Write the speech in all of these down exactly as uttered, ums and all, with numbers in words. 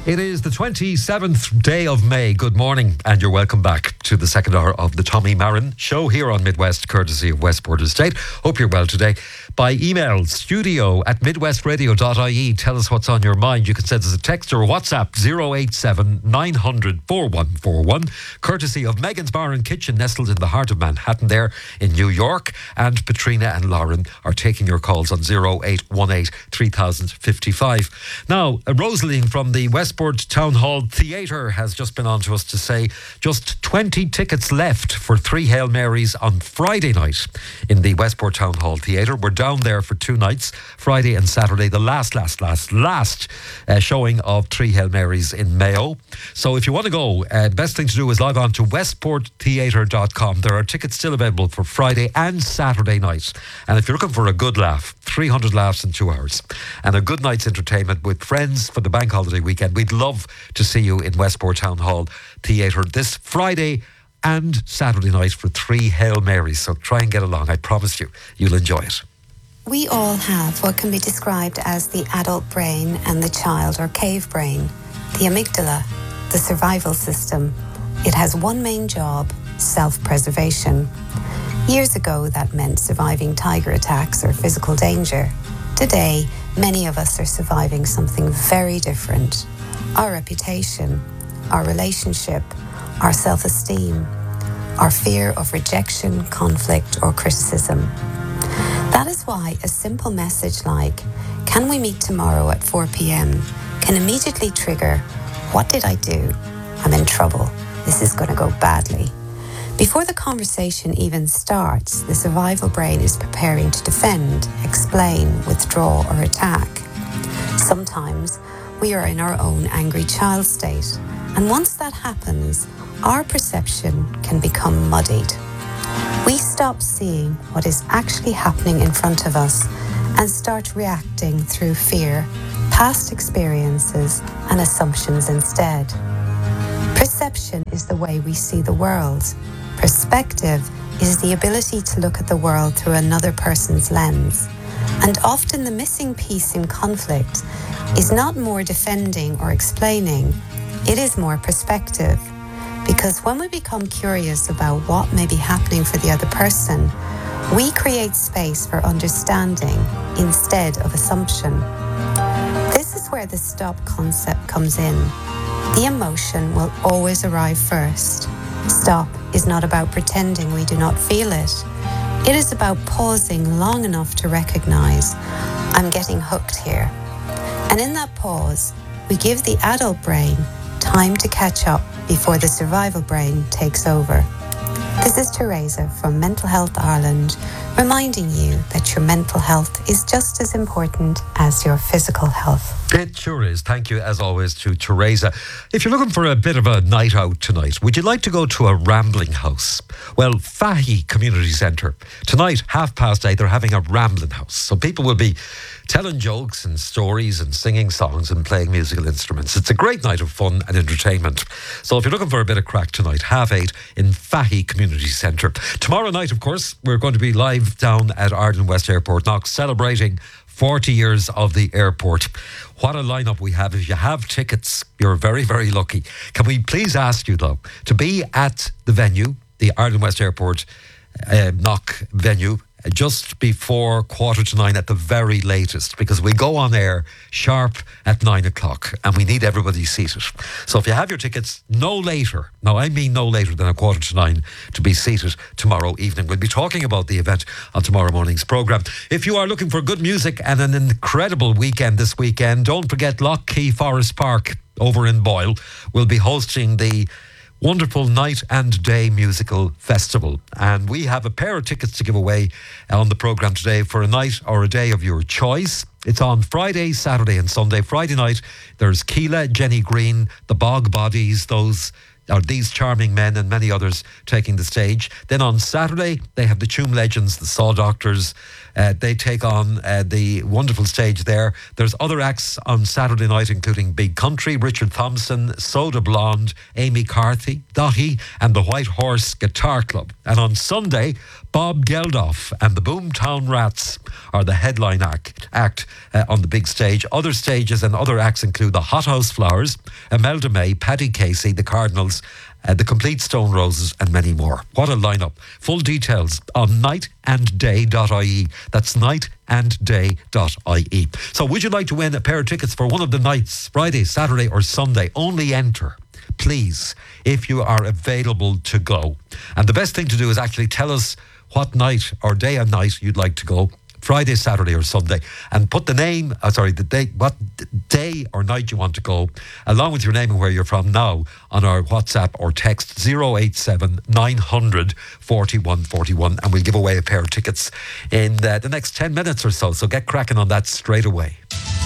It is the twenty-seventh day of May. Good morning, and you're welcome back to the second hour of the Tommy Marin Show here on Midwest, courtesy of Westport Estate. Hope you're well today. By email, studio at midwestradio dot I E. Tell us what's on your mind. You can send us a text or a WhatsApp, zero eight seven nine hundred four one four one, courtesy of Megan's Bar and Kitchen, nestled in the heart of Manhattan there in New York. And Patrina and Lauren are taking your calls on zero eight one eight three thousand fifty-five. Now, uh, Rosaline from the Westport Town Hall Theatre has just been on to us to say just twenty tickets left for three Hail Marys on Friday night in the Westport Town Hall Theatre. We're down there for two nights, Friday and Saturday, the last, last, last, last uh, showing of three Hail Marys in Mayo. So if you want to go, uh, best thing to do is log on to westport theatre dot com. There are tickets still available for Friday and Saturday night. And if you're looking for a good laugh, three hundred laughs in two hours, and a good night's entertainment with friends for the bank holiday weekend, we'd love to see you in Westport Town Hall Theatre this Friday and Saturday night for three Hail Marys. So try and get along. I promise you, you'll enjoy it. We all have what can be described as the adult brain and the child or cave brain. The amygdala, the survival system. It has one main job: self-preservation. Years ago, that meant surviving tiger attacks or physical danger. Today, many of us are surviving something very different. Our reputation, our relationship, our self-esteem, our fear of rejection, conflict, or criticism. That is why a simple message like, "Can we meet tomorrow at four p.m?" can immediately trigger, "What did I do? I'm in trouble. This is going to go badly." Before the conversation even starts, the survival brain is preparing to defend, explain, withdraw, or attack. Sometimes we are in our own angry child state, and once that happens, our perception can become muddied. We stop seeing what is actually happening in front of us and start reacting through fear, past experiences, and assumptions instead. Perception is the way we see the world. Perspective is the ability to look at the world through another person's lens. And often the missing piece in conflict is not more defending or explaining, it is more perspective. Because when we become curious about what may be happening for the other person, we create space for understanding instead of assumption. This is where the stop concept comes in. The emotion will always arrive first. Stop is not about pretending we do not feel it. It is about pausing long enough to recognize, I'm getting hooked here. And in that pause, we give the adult brain time to catch up before the survival brain takes over. This is Teresa from Mental Health Ireland, reminding you that your mental health is just as important as your physical health. It sure is. Thank you, as always, to Teresa. If you're looking for a bit of a night out tonight, would you like to go to a rambling house? Well, Fahy Community Centre. Tonight, half past eight, they're having a rambling house. So people will be telling jokes and stories and singing songs and playing musical instruments. It's a great night of fun and entertainment. So if you're looking for a bit of crack tonight, half eight in Fahy Community Centre. Tomorrow night, of course, we're going to be live down at Arden West Airport, Knox, celebrating forty years of the airport. What a lineup we have. If you have tickets, you're very, very lucky. Can we please ask you, though, to be at the venue, the Arden West Airport uh, Knock venue, just before quarter to nine at the very latest, because we go on air sharp at nine o'clock and we need everybody seated. So if you have your tickets, no later, no, I mean no later than a quarter to nine to be seated tomorrow evening. We'll be talking about the event on tomorrow morning's programme. If you are looking for good music and an incredible weekend this weekend, don't forget Lough Key Forest Park over in Boyle will be hosting the wonderful Night and Day Musical Festival. And we have a pair of tickets to give away on the programme today for a night or a day of your choice. It's on Friday, Saturday and Sunday. Friday night, there's Keela, Jenny Green, the Bog Bodies, those are these charming men and many others taking the stage. Then on Saturday, they have the Tuam Legends, the Saw Doctors. Uh, they take on uh, the wonderful stage there. There's other acts on Saturday night, including Big Country, Richard Thompson, Soda Blonde, Amy Carthy, Dottie, and the White Horse Guitar Club. And on Sunday, Bob Geldof and the Boomtown Rats are the headline act, act uh, on the big stage. Other stages and other acts include the Hothouse Flowers, Imelda May, Paddy Casey, the Cardinals, uh, the Complete Stone Roses, and many more. What a lineup. Full details on night and day dot I E. That's night and day dot I E. So would you like to win a pair of tickets for one of the nights, Friday, Saturday or Sunday? Only enter, please, if you are available to go. And the best thing to do is actually tell us what night or day and night you'd like to go, Friday, Saturday or Sunday, and put the name, uh, sorry, the day, what day or night you want to go, along with your name and where you're from now on our WhatsApp or text zero eight seven nine hundred forty-one forty-one, and we'll give away a pair of tickets in uh, the next ten minutes or so. So get cracking on that straight away.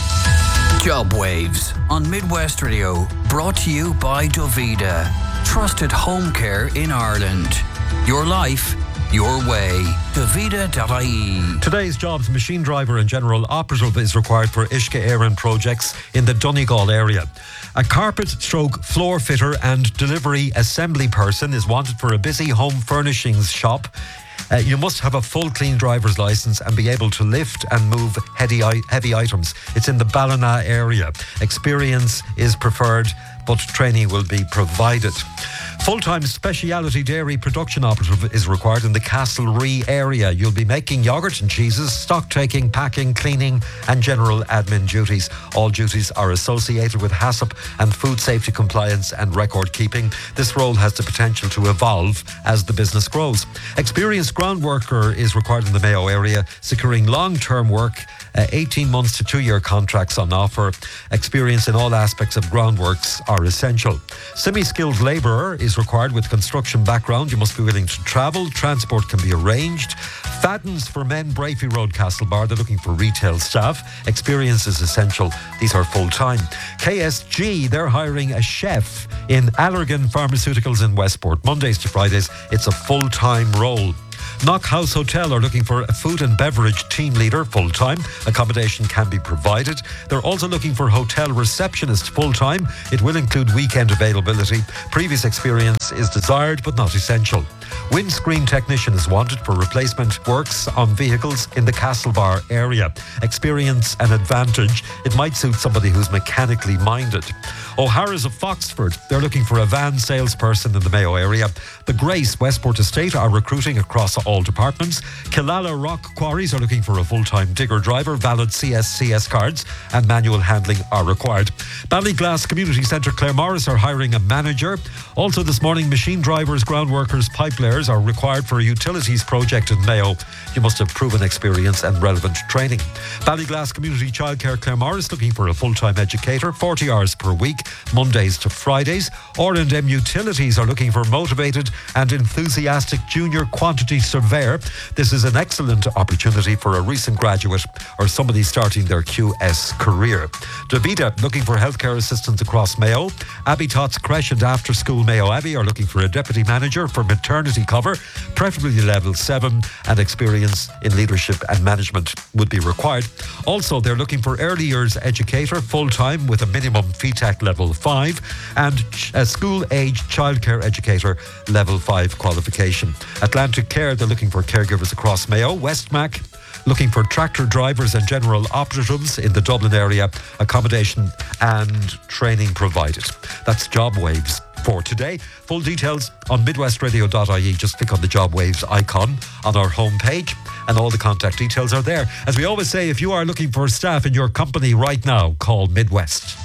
Job Waves on Midwest Radio, brought to you by Dovida, trusted home care in Ireland. Your life, your way. Dovida dot I E. Today's jobs: machine driver and general operative is required for Ishka Éireann projects in the Donegal area. A carpet stroke floor fitter and delivery assembly person is wanted for a busy home furnishings shop. Uh, you must have a full clean driver's licence and be able to lift and move heavy, heavy items. It's in the Ballina area. Experience is preferred, but training will be provided. Full-time speciality dairy production operative is required in the Castlerea area. You'll be making yoghurt and cheeses, stock taking, packing, cleaning and general admin duties. All duties are associated with HACCP and food safety compliance and record keeping. This role has the potential to evolve as the business grows. Experienced ground worker is required in the Mayo area, securing long-term work, uh, eighteen months to two-year contracts on offer. Experience in all aspects of groundworks are essential. Semi-skilled labourer is required with construction background. You must be willing to travel. Transport can be arranged. Faddens for Men, Brafey Road, Castlebar. They're looking for retail staff. Experience is essential. These are full-time. K S G, they're hiring a chef in Allergan Pharmaceuticals in Westport. Mondays to Fridays, it's a full-time role. Knock House Hotel are looking for a food and beverage team leader full-time. Accommodation can be provided. They're also looking for hotel receptionist full-time. It will include weekend availability. Previous experience is desired but not essential. Windscreen technician is wanted for replacement works on vehicles in the Castlebar area. Experience an advantage. It might suit somebody who's mechanically minded. O'Hara's of Foxford, they're looking for a van salesperson in the Mayo area. The Grace Westport Estate are recruiting across all departments. Killala Rock Quarries are looking for a full-time digger driver. Valid C S C S cards and manual handling are required. Ballyglass Community Centre Claremorris are hiring a manager. Also this morning, machine drivers, ground workers, pipe layers are required for a utilities project in Mayo. You must have proven experience and relevant training. Ballyglass Community Childcare Claremorris looking for a full-time educator, forty hours per week, Mondays to Fridays. R and M Utilities are looking for motivated and enthusiastic junior quantity surveyor. This is an excellent opportunity for a recent graduate or somebody starting their Q S career. Davida looking for healthcare assistants across Mayo. Abbey Tots Creche and After School Mayo Abbey are looking for a deputy manager for maternity cover, preferably level seven, and experience in leadership and management would be required. Also, they're looking for early years educator full-time with a minimum F E T A C level five and a school-age childcare educator level five qualification. Atlantic Care, they're looking for caregivers across Mayo. Westmac looking for tractor drivers and general operatives in the Dublin area. Accommodation and training provided. That's Job Waves for today. Full details on midwest radio dot I E. Just click on the Job Waves icon on our homepage and all the contact details are there. As we always say, if you are looking for staff in your company right now, call Midwest.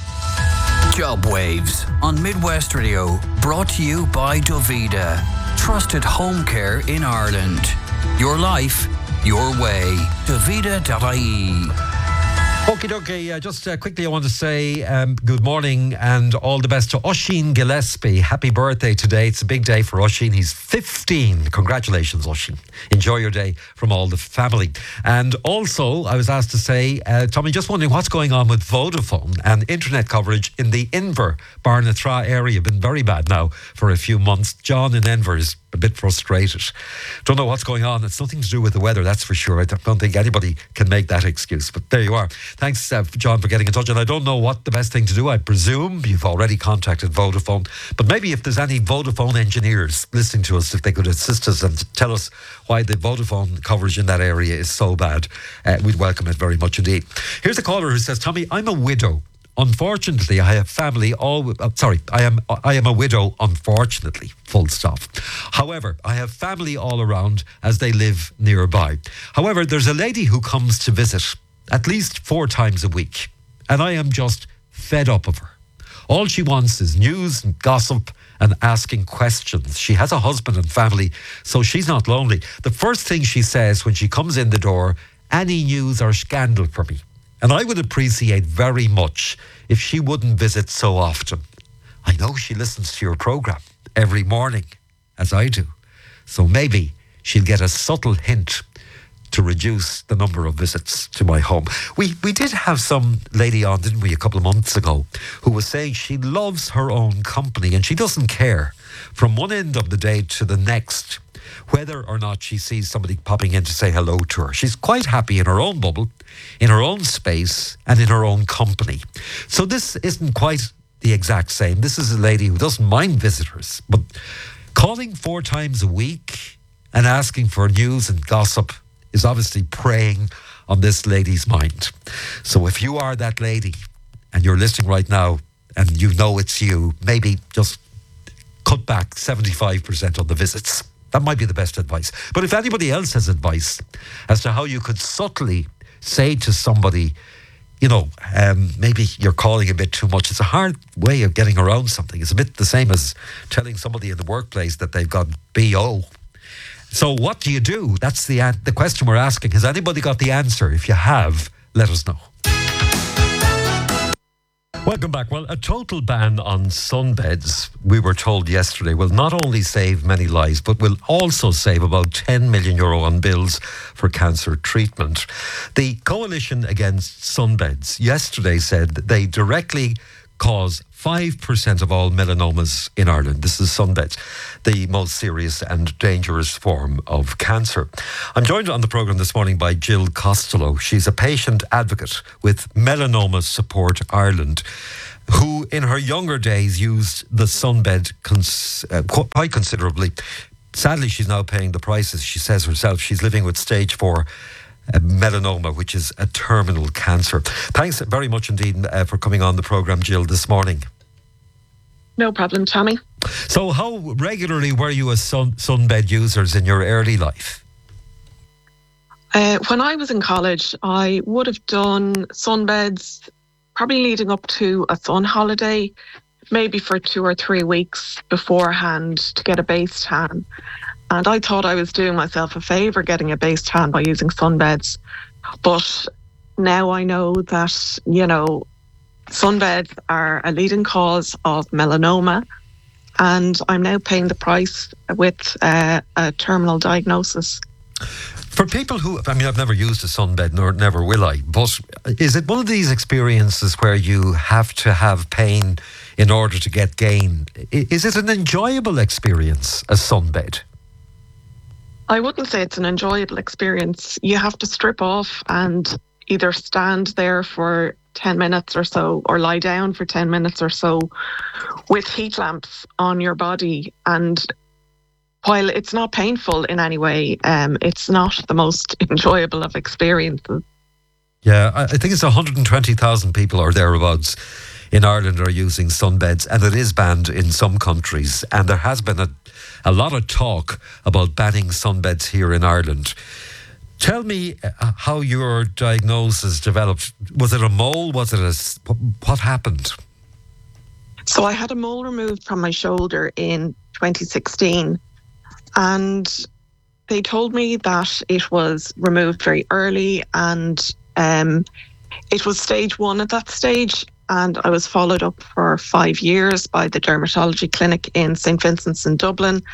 Job Waves on Midwest Radio, brought to you by Dovida, trusted home care in Ireland. Your life, your way. Dovida dot I E. Okie dokie, uh, just uh, quickly I want to say um, good morning and all the best to Oisín Gillespie. Happy birthday today. It's a big day for Oisín. He's fifteen. Congratulations, Oisín. Enjoy your day from all the family. And also, I was asked to say, uh, Tommy, just wondering what's going on with Vodafone and internet coverage in the Inver, Barnathra area. Been very bad now for a few months. John in Inver is a bit frustrated. Don't know what's going on. It's nothing to do with the weather, that's for sure. I don't think anybody can make that excuse, but there you are. Thanks, uh, John, for getting in touch. And I don't know what the best thing to do. I presume you've already contacted Vodafone, but maybe if there's any Vodafone engineers listening to us, if they could assist us and tell us why the Vodafone coverage in that area is so bad, uh, we'd welcome it very much indeed. Here's a caller who says, Tommy, I'm a widow. Unfortunately, I have family all. Uh, sorry, I am. I am a widow. Unfortunately, full stop. However, I have family all around as they live nearby. However, there's a lady who comes to visit at least four times a week, and I am just fed up of her. All she wants is news and gossip and asking questions. She has a husband and family, so she's not lonely. The first thing she says when she comes in the door: any news or scandal for me. And I would appreciate very much if she wouldn't visit so often. I know she listens to your programme every morning, as I do. So maybe she'll get a subtle hint to reduce the number of visits to my home. We we did have some lady on, didn't we, a couple of months ago, who was saying she loves her own company and she doesn't care from one end of the day to the next whether or not she sees somebody popping in to say hello to her. She's quite happy in her own bubble, in her own space, and in her own company. So this isn't quite the exact same. This is a lady who doesn't mind visitors, but calling four times a week and asking for news and gossip is obviously preying on this lady's mind. So if you are that lady and you're listening right now and you know it's you, maybe just cut back seventy-five percent on the visits. That might be the best advice. But if anybody else has advice as to how you could subtly say to somebody, you know, um, maybe you're calling a bit too much. It's a hard way of getting around something. It's a bit the same as telling somebody in the workplace that they've got B O. So what do you do? That's the an- the question we're asking. Has anybody got the answer? If you have, let us know. Welcome back. Well, a total ban on sunbeds, we were told yesterday, will not only save many lives, but will also save about ten million euro on bills for cancer treatment. The Coalition Against Sunbeds yesterday said that they directly cause five percent of all melanomas in Ireland. This is sunbeds, the most serious and dangerous form of cancer. I'm joined on the programme this morning by Jill Costello. She's a patient advocate with Melanoma Support Ireland, who in her younger days used the sunbed cons- uh, quite considerably. Sadly, she's now paying the prices. She says herself she's living with stage four Uh, melanoma, which is a terminal cancer. Thanks very much indeed uh, for coming on the programme, Jill, this morning. No problem, Tommy. So how regularly were you a sun, sunbed users in your early life? Uh, when I was in college, I would have done sunbeds probably leading up to a sun holiday, maybe for two or three weeks beforehand to get a base tan. And I thought I was doing myself a favour getting a base tan by using sunbeds. But now I know that, you know, sunbeds are a leading cause of melanoma. And I'm now paying the price with uh, a terminal diagnosis. For people who, I mean, I've never used a sunbed, nor never will I, but is it one of these experiences where you have to have pain in order to get gain? Is it an enjoyable experience, a sunbed? I wouldn't say it's an enjoyable experience. You have to strip off and either stand there for ten minutes or so or lie down for ten minutes or so with heat lamps on your body. And while it's not painful in any way, um, it's not the most enjoyable of experiences. Yeah, I think it's one hundred twenty thousand people or thereabouts in Ireland are using sunbeds, and it is banned in some countries. And there has been a, a lot of talk about banning sunbeds here in Ireland. Tell me how your diagnosis developed. Was it a mole? Was it a... What happened? So I had a mole removed from my shoulder in twenty sixteen. And they told me that it was removed very early and um, It was stage one at that stage, and I was followed up for five years by the dermatology clinic in Saint Vincent's in Dublin.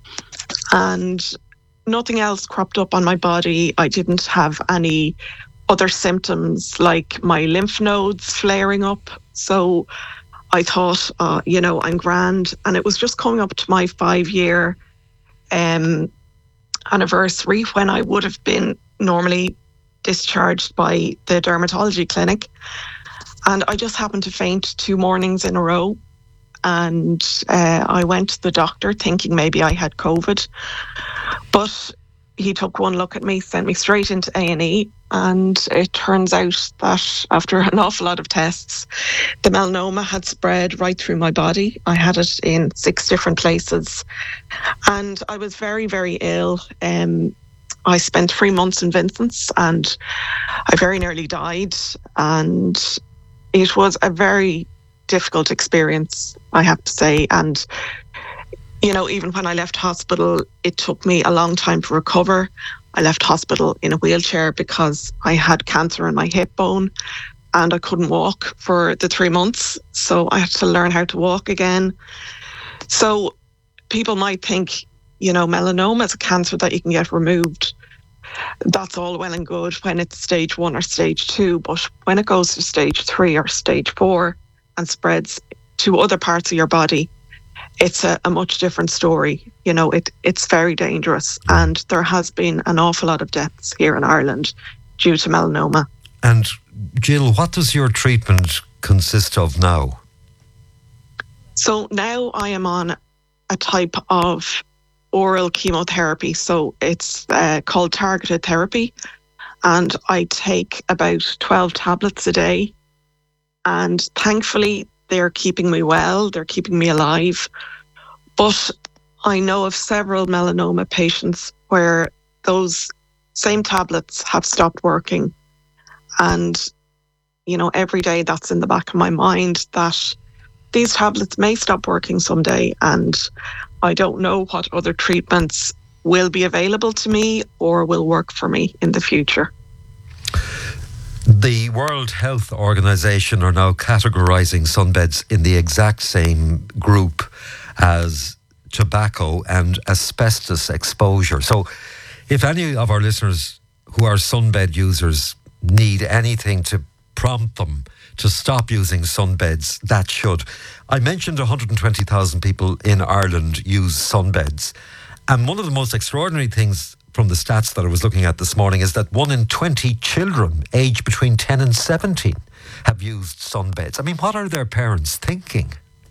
And nothing else cropped up on my body. I didn't have any other symptoms like my lymph nodes flaring up. So I thought, uh, you know, I'm grand. And it was just coming up to my five year um, anniversary when I would have been normally discharged by the dermatology clinic. And I just happened to faint two mornings in a row. And uh, I went to the doctor thinking maybe I had COVID. But he took one look at me, sent me straight into A and E. And it turns out that after an awful lot of tests, the melanoma had spread right through my body. I had it in six different places. And I was very, very ill. Um, I spent three months in Vincent's and I very nearly died. And it was a very difficult experience, I have to say. And, you know, even when I left hospital, it took me a long time to recover. I left hospital in a wheelchair because I had cancer in my hip bone and I couldn't walk for the three months. So I had to learn how to walk again. So people might think, you know, melanoma is a cancer that you can get removed. That's all well and good when it's stage one or stage two. But when it goes to stage three or stage four and spreads to other parts of your body, it's a, a much different story. You know, it it's very dangerous. And there has been an awful lot of deaths here in Ireland due to melanoma. And Jill, what does your treatment consist of now? So now I am on a type of oral chemotherapy. So it's uh, called targeted therapy. And I take about twelve tablets a day. And thankfully, they're keeping me well. They're keeping me alive. But I know of several melanoma patients where those same tablets have stopped working. And, you know, every day that's in the back of my mind that these tablets may stop working someday. And I don't know what other treatments will be available to me or will work for me in the future. The World Health Organization are now categorising sunbeds in the exact same group as tobacco and asbestos exposure. So if any of our listeners who are sunbed users need anything to prompt them to stop using sunbeds, that should. I mentioned one hundred twenty thousand people in Ireland use sunbeds. And one of the most extraordinary things from the stats that I was looking at this morning is that one in twenty children aged between ten and seventeen have used sunbeds. I mean, what are their parents thinking?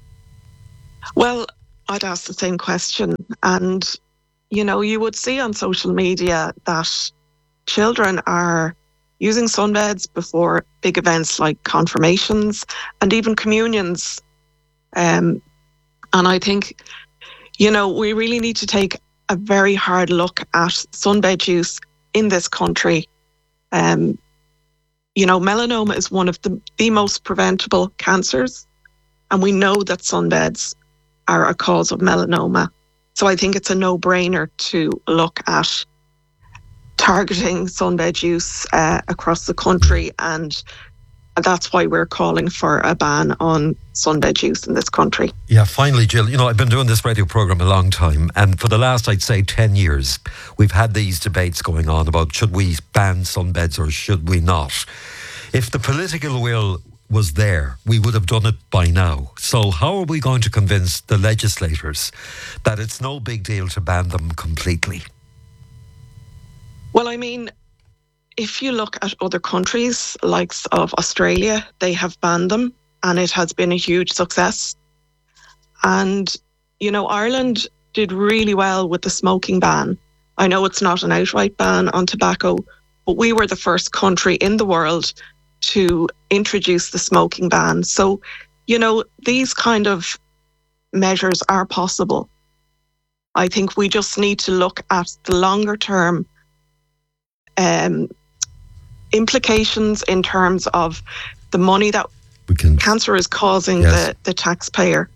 Well, I'd ask the same question. And, you know, you would see on social media that children are using sunbeds before big events like confirmations and even communions. Um, and I think, you know, we really need to take a very hard look at sunbed use in this country. Um, you know, melanoma is one of the, the most preventable cancers, and we know that sunbeds are a cause of melanoma. So I think it's a no-brainer to look at targeting sunbed use uh, across the country, and that's why we're calling for a ban on sunbed use in this country. Yeah, finally, Jill, you know, I've been doing this radio programme a long time, and for the last, I'd say, ten years, we've had these debates going on about should we ban sunbeds or should we not. If the political will was there, we would have done it by now. So how are we going to convince the legislators that it's no big deal to ban them completely? Well, I mean, if you look at other countries, like of Australia, they have banned them and it has been a huge success. And, you know, Ireland did really well with the smoking ban. I know it's not an outright ban on tobacco, but we were the first country in the world to introduce the smoking ban. So, you know, these kind of measures are possible. I think we just need to look at the longer term um, implications in terms of the money that we can, cancer is causing yes. the, the taxpayer.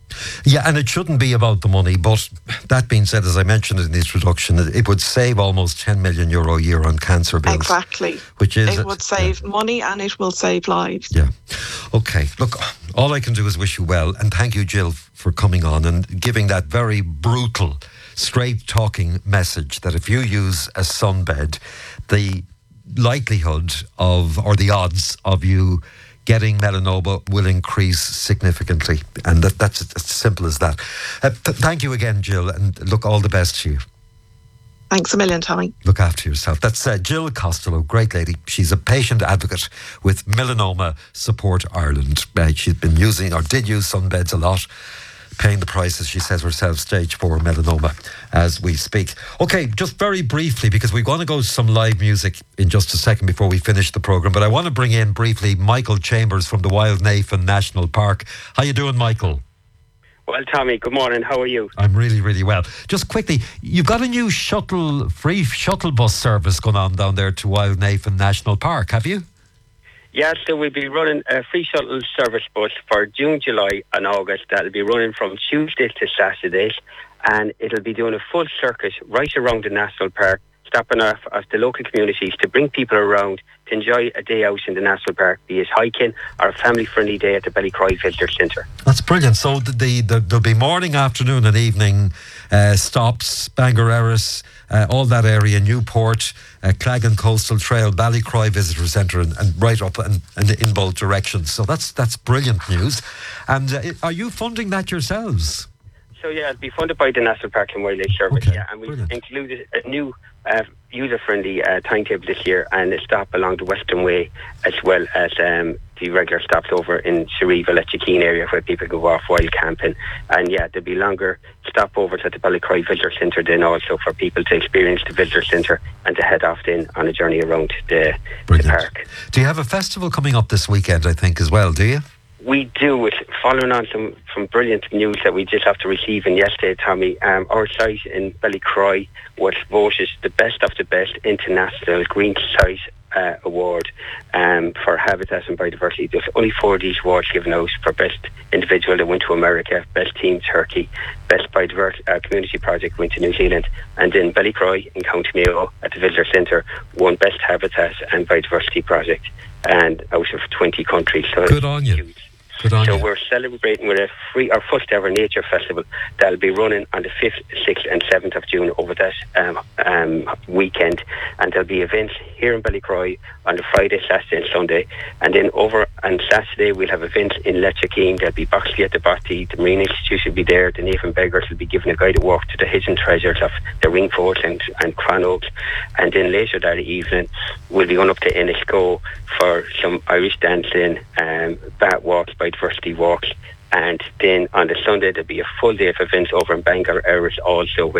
Yeah, and it shouldn't be about the money, but that being said, as I mentioned in the introduction, it, it would save almost ten million euro a year on cancer bills. Exactly. Which is... It would save yeah. money and it will save lives. Yeah. Okay, look, all I can do is wish you well, and thank you, Jill, for coming on and giving that very brutal, straight-talking message that if you use a sunbed, the likelihood of, or the odds of you getting melanoma will increase significantly. And that, that's as simple as that. Uh, th- thank you again, Jill, and look, all the best to you. Thanks a million, Tommy. Look after yourself. That's uh, Jill Costello, great lady. She's a patient advocate with Melanoma Support Ireland. Uh, she's been using, or did use sunbeds a lot, paying the price, as she says herself, stage four melanoma as we speak. Okay, just very briefly, because we're going to go to some live music in just a second before we finish the programme, but I want to bring in briefly Michael Chambers from the Wild Nathan National Park. How you doing, Michael? Well, Tommy, good morning. How are you? I'm really, really well. Just quickly, you've got a new shuttle, free shuttle bus service going on down there to Wild Nathan National Park, have you? Yeah, so we'll be running a free shuttle service bus for June, July and August. That'll be running from Tuesdays to Saturdays, and it'll be doing a full circuit right around the National Park, stopping off at the local communities to bring people around to enjoy a day out in the National Park, be it hiking or a family-friendly day at the Ballycroy Visitor Centre. That's brilliant. So the, the, the, there'll be morning, afternoon and evening uh, stops, Bangor Erris, uh, all that area, Newport, uh, Clagan Coastal Trail, Ballycroy Visitor Centre, and, and right up and, and in both directions. So that's that's brilliant news. And uh, are you funding that yourselves? So yeah, it'll be funded by the National Park and Wildlife Service, Okay, yeah, and we've brilliant. included a new uh, user-friendly uh, timetable this year, and a stop along the Western Way, as well as um, the regular stops over in Sherrieville at Chickeen area where people go off while camping. And yeah, there'll be longer stopovers at the Ballycroy Visitor Centre then also for people to experience the Visitor Centre and to head off then on a journey around the, the park. Do you have a festival coming up this weekend, I think, as well, do you? We do, it following on some from brilliant news that we just have to receive in yesterday, Tommy. Um, our site in Ballycroy was voted the best of the best international green site uh, award um, for habitat and biodiversity. There's only four of these awards given out: for best individual that went to America, best team Turkey, best biodiversity uh, community project went to New Zealand, and then Ballycroy in County Mayo at the Visitor Centre won best habitat and biodiversity project, and out of twenty countries. So Good on you. Huge. Good on So you. we're celebrating with a free, our first ever nature festival that'll be running on the fifth, sixth and seventh of June over that um, um, weekend. And there'll be events here in Ballycroy on the Friday, Saturday and Sunday. And then over on Saturday we'll have events in Leitrim. There'll be Boxley at the Botty, the Marine Institute will be there, the Nathan Beggars will be giving a guided walk to the hidden treasures of the Ringfort and, and Cronoaks. And then later that evening we'll be going up to Ennisco for some Irish dancing, um, bat walks, biodiversity walks, and then on the Sunday there'll be a full day of events over in Bangor Erris also,